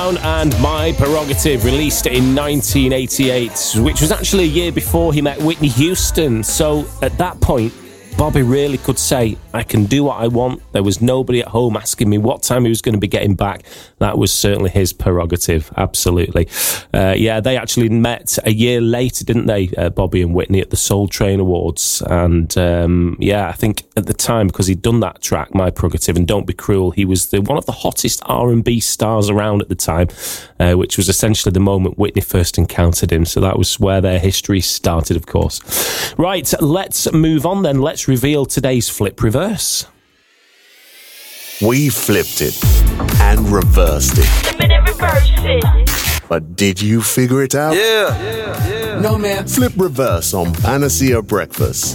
Brown and My Prerogative, released in 1988, which was actually a year before he met Whitney Houston. So at that point, Bobby really could say, I can do what I want. There was nobody at home asking me what time he was going to be getting back. That was certainly his prerogative, absolutely. They actually met a year later, didn't they, Bobby and Whitney, at the Soul Train Awards. And I think at the time, because he'd done that track, My Prerogative and Don't Be Cruel, he was one of the hottest R&B stars around at the time, which was essentially the moment Whitney first encountered him. So that was where their history started, of course. Right, let's move on then. Let's reveal today's Flip Reverse. We flipped it and reversed it. But did you figure it out? Yeah. No, man. Flip Reverse on Panacea Breakfast.